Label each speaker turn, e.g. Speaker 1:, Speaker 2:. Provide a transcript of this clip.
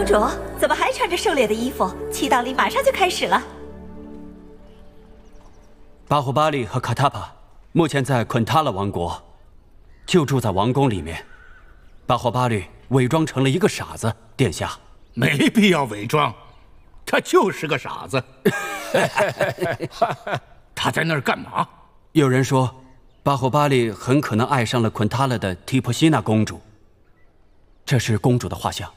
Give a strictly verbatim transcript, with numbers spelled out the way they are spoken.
Speaker 1: 主怎么还穿着狩猎的衣服？祈祷礼马上就开始了。
Speaker 2: 巴胡巴利和卡塔帕目前在昆塔勒王国，就住在王宫里面。巴胡巴利伪装成了一个傻子，殿下。
Speaker 3: 没必要伪装，他就是个傻子。他在那儿干嘛？
Speaker 2: 有人说，巴胡巴利很可能爱上了昆塔勒的提普西娜公主。这是公主的画像。